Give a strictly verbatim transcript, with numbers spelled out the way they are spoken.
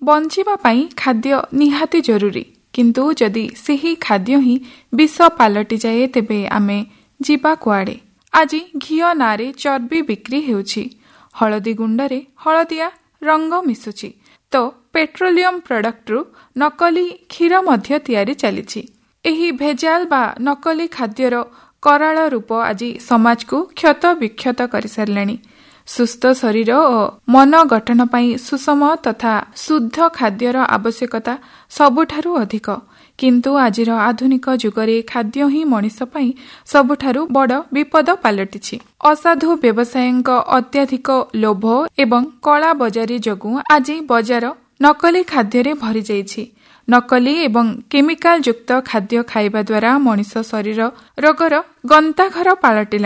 ବଞ୍ଚିବା ପାଇଁ ଖାଦ୍ୟ ନିହାତି ଜରୁରୀ, କିନ୍ତୁ ଯଦି ସେହି ଖାଦ୍ୟ ହିଁ ବିଷ ପାଲଟିଯାଏ ତେବେ ଆମେ ଯିବା କୁଆଡ଼େ? ଆଜି ଘିଅ ନାଁରେ ଚର୍ବି ବିକ୍ରି ହେଉଛି, ହଳଦୀ ଗୁଣ୍ଡରେ ହଳଦିଆ ରଙ୍ଗ ମିଶୁଛି, ତ ପେଟ୍ରୋଲିୟମ ପ୍ରଡକ୍ଟରୁ ନକଲି କ୍ଷୀର ମଧ୍ୟ ତିଆରି ଚାଲିଛି। ଏହି ଭେଜାଲ ବା ନକଲି ଖାଦ୍ୟର କରାଳ ରୂପ ଆଜି ସମାଜକୁ କ୍ଷତ ବିକ୍ଷତ କରିସାରିଲାଣି। ସୁସ୍ଥ ଶରୀର ଓ ମନ ଗଠନ ପାଇଁ ସୁଷମ ତଥା ଶୁଦ୍ଧ ଖାଦ୍ୟର ଆବଶ୍ୟକତା ସବୁଠାରୁ ଅଧିକ, କିନ୍ତୁ ଆଜିର ଆଧୁନିକ ଯୁଗରେ ଖାଦ୍ୟ ହିଁ ମଣିଷ ପାଇଁ ସବୁଠାରୁ ବଡ଼ ବିପଦ ପାଲଟିଛି। ଅସାଧୁ ବ୍ୟବସାୟୀଙ୍କ ଅତ୍ୟଧିକ ଲୋଭ ଏବଂ କଳା ବଜାରୀ ଯୋଗୁଁ ଆଜି ବଜାର ନକଲି ଖାଦ୍ୟରେ ଭରିଯାଇଛି। ନକଲି ଏବଂ କେମିକାଲ ଯୁକ୍ତ ଖାଦ୍ୟ ଖାଇବା ଦ୍ୱାରା ମଣିଷ ଶରୀର ରୋଗର ଗନ୍ତାଘର ପାଲଟିଲା।